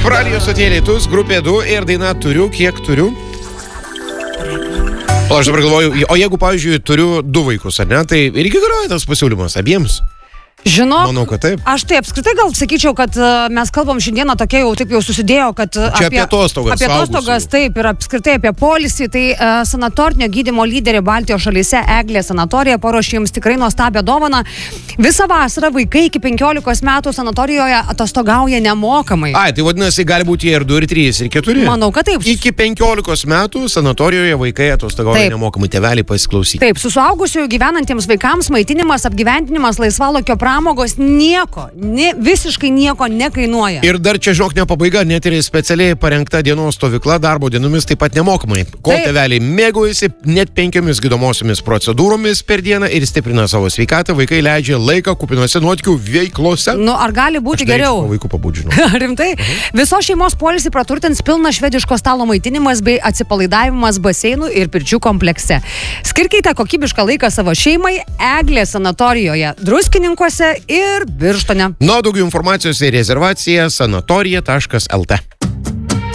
Radio stotyje Lietus, grupė 2 ir daina Turiu, kiek turiu. O aš dabar galvoju, o jeigu, pavyzdžiui, turiu 2 vaikus, ar ne, tai irgi galioja tas pasiūlymas abiems. Žinok, manau, kad taip. Aš tai apskritai gal sakyčiau, kad mes kalbam šiandieną tokia jau taip jau susidėjo, kad apie atostogas. Apie atostogas, taip, ir apskritai apie polisį. Tai sanatorinio gydymo lyderė Baltijos šalyse Eglė sanatorija paruošė jums tikrai nuostabią dovaną. Visą vasarą vaikai iki 15 metų sanatorijoje atostogauja nemokamai. Ai, tai vadinasi, gali būti ir 2, ir 3, ir 4. Manau, kad taip. Iki 15 metų sanatorijoje vaikai atostogauja nemokamai, tėveliai pasiklausyti. Taip, su suaugusiųjų gyvenantiems vaikams maitinimas, apgyvendinimas, laisvalokio pramogos visiškai nieko nekainuoja. Ir dar čia, žinok, ne pabaiga, net ir specialiai parengta dienos stovykla darbo dienomis taip pat nemokamai. Kol tėveliai mėgaujasi net 5 gydomosiomis procedūromis per dieną ir stiprina savo sveikatą, vaikai leidžia laiką kupinuose nuotykių veiklose. Nu, ar gali būti geriau? Vaikų pabūdžinau. Rimtai? Visos šeimos polisį praturtins pilnas švediško stalo maitinimas bei atsipalaidavimas baseinų ir pirčių komplekse. Skirkite kokybišką laiką savo šeimai Eglė sanatorijoje Druskininkuose ir Birštone. Nuo daugiau informacijos ir rezervacija sanatorija.lt.